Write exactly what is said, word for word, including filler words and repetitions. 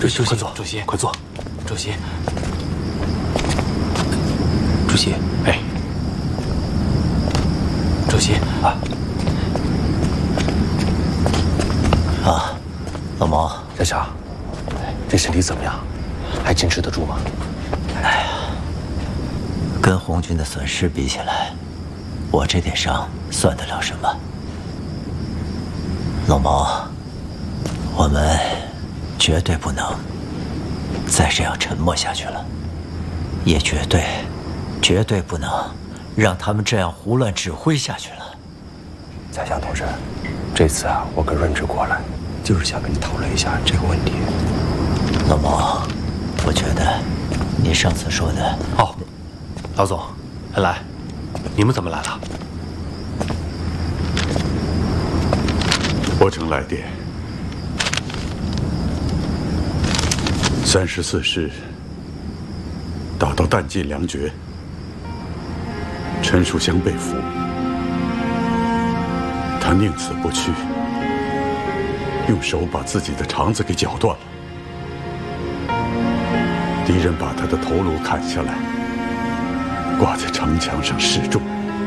主席， 快坐， 主席， 快坐。 主席， 主席， 哎，主席啊啊，老毛， 小强，这身体怎么样？还坚持得住吗？ 哎呀，跟红军的损失比起来，我这点伤算得了什么？老毛，我们绝对不能再这样沉默下去了，也绝对、绝对不能让他们这样胡乱指挥下去了。 嘉祥同志，这次啊，我跟润之过来，就是想跟你讨论一下这个问题。 老毛，我觉得你上次说的…… 哦，老总，来，你们怎么来了？ 我呈来电，三十四师打到弹尽粮绝，陈树湘被俘，他宁死不屈，用手把自己的肠子给绞断了。敌人把他的头颅砍下来，挂在城墙上示众。